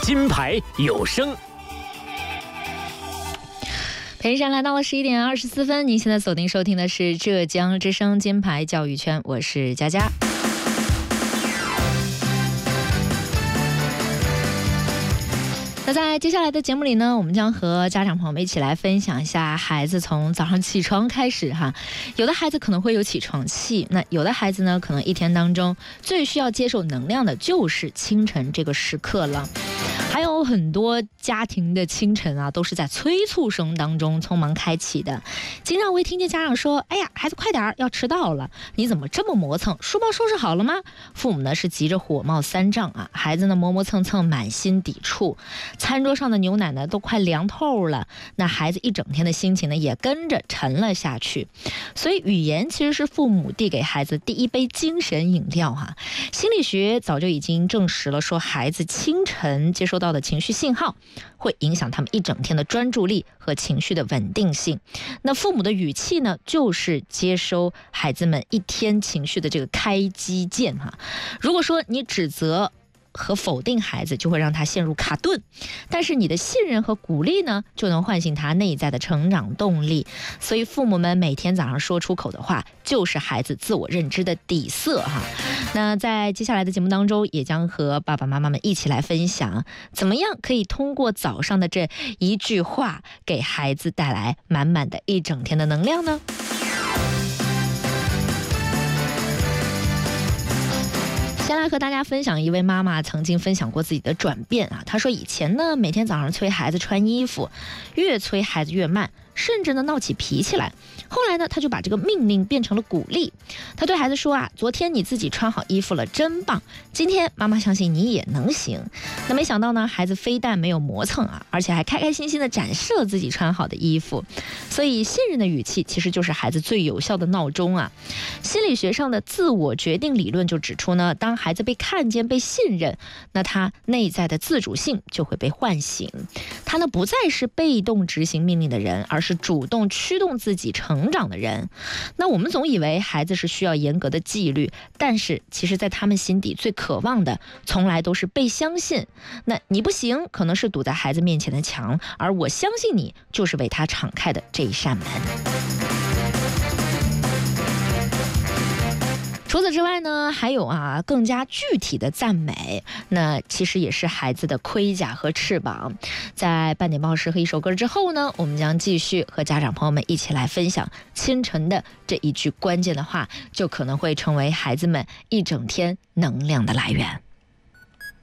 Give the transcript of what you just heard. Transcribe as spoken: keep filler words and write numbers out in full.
金牌有声。 北京时间来到了十一点二十四分，您现在锁定收听的是浙江之声金牌教育圈，我是佳佳。那在接下来的节目里呢，我们将和家长朋友们一起来分享一下孩子从早上起床开始哈，有的孩子可能会有起床气，那有的孩子呢，可能一天当中最需要接受能量的就是清晨这个时刻了。还有很多家庭的清晨啊，都是在催促声当中匆忙开启的。经常会听见家长说：“哎呀，孩子快点儿，要迟到了！你怎么这么磨蹭？书包收拾好了吗？”父母呢是急着火冒三丈啊，孩子呢磨磨蹭蹭，满心抵触。餐桌上的牛奶呢都快凉透了，那孩子一整天的心情呢也跟着沉了下去。所以语言其实是父母递给孩子第一杯精神饮料哈、啊。心理学早就已经证实了，说孩子清晨接收到的情绪信号会影响他们一整天的专注力和情绪的稳定性。那父母的语气呢，就是接收孩子们一天情绪的这个开机键哈。如果说你指责和否定孩子，就会让他陷入卡顿，但是你的信任和鼓励呢，就能唤醒他内在的成长动力。所以父母们每天早上说出口的话，就是孩子自我认知的底色哈。那在接下来的节目当中，也将和爸爸妈妈们一起来分享，怎么样可以通过早上的这一句话，给孩子带来满满的一整天的能量呢？先来和大家分享一位妈妈曾经分享过自己的转变啊，她说以前呢，每天早上催孩子穿衣服，越催孩子越慢，甚至呢闹起脾气来。后来呢，他就把这个命令变成了鼓励。他对孩子说啊，昨天你自己穿好衣服了，真棒，今天妈妈相信你也能行。那没想到呢，孩子非但没有磨蹭啊，而且还开开心心的展示了自己穿好的衣服。所以信任的语气其实就是孩子最有效的闹钟啊。心理学上的自我决定理论就指出呢，当孩子被看见、被信任，那他内在的自主性就会被唤醒。他呢不再是被动执行命令的人，而是主动驱动自己成长的人。那我们总以为孩子是需要严格的纪律，但是其实在他们心底最渴望的从来都是被相信。那你不行可能是堵在孩子面前的墙，而我相信你就是为他敞开的这一扇门。除此之外呢，还有啊更加具体的赞美，那其实也是孩子的盔甲和翅膀。在半点报时和一首歌之后呢，我们将继续和家长朋友们一起来分享清晨的这一句关键的话，就可能会成为孩子们一整天能量的来源。